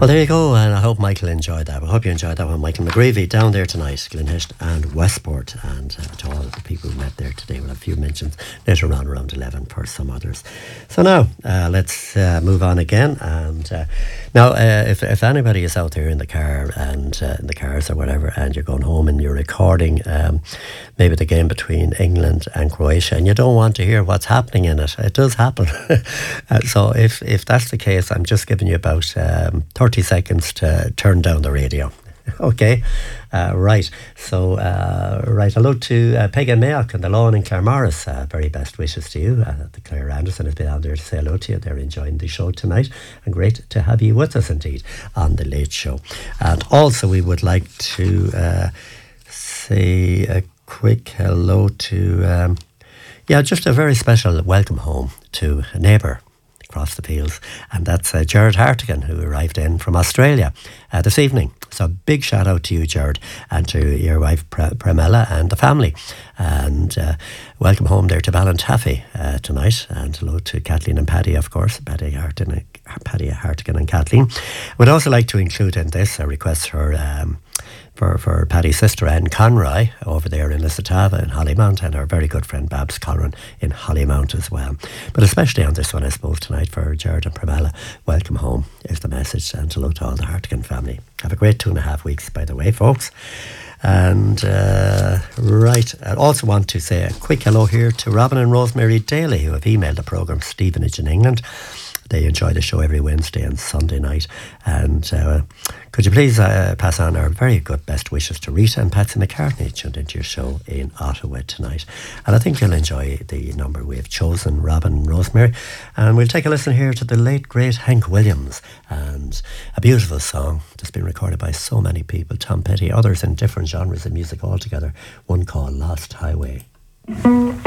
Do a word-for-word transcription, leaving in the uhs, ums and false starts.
Well, there you go, and I hope Michael enjoyed that. I hope you enjoyed that one. Michael McGreevy down there tonight, Glenhest and Westport, and uh, to all the people who met there today. We'll have a few mentions later on around eleven for some others. So now, uh, let's uh, move on again. And uh, now, uh, if, if anybody is out there in the car and uh, in the cars or whatever, and you're going home and you're recording um, maybe the game between England and Croatia, and you don't want to hear what's happening in it, it does happen. uh, so if, if that's the case, I'm just giving you about um, thirty seconds to turn down the radio. Okay, uh, right. So, uh, right. Hello to uh, Peg and Mayock and the Lawn in Claremorris. Uh, very best wishes to you. Uh, the Claire Anderson has been out there to say hello to you. They're enjoying the show tonight, and great to have you with us indeed on the Late Show. And also, we would like to uh, say a quick hello to, um, yeah, just a very special welcome home to a neighbour across the fields, and that's uh, Jared Hartigan, who arrived in from Australia uh, this evening. So big shout out to you, Jared, and to your wife Pre- Premilla and the family, and uh, welcome home there to Ballintaffy uh, tonight, and hello to Kathleen and Paddy, of course, Paddy Hartigan, Paddy Hartigan and Kathleen. We'd also like to include in this a request for um, for, for Paddy's sister Anne Conroy over there in Lissatava in Hollymount, and our very good friend Babs Colleran in Hollymount as well. But especially on this one, I suppose, tonight for Jared and Premilla, welcome home is the message, and hello to all the Hartigan family. Have a great two and a half weeks, by the way, folks. And uh, right, I also want to say a quick hello here to Robin and Rosemary Daly, who have emailed the programme Stevenage in England. They enjoy the show every Wednesday and Sunday night. And uh, could you please uh, pass on our very good best wishes to Rita and Patsy McCartney, tuned into your show in Ottawa tonight. And I think you'll enjoy the number we've chosen, Robin and Rosemary. And we'll take a listen here to the late, great Hank Williams, and a beautiful song that's been recorded by so many people, Tom Petty, others in different genres of music altogether, one called Lost Highway.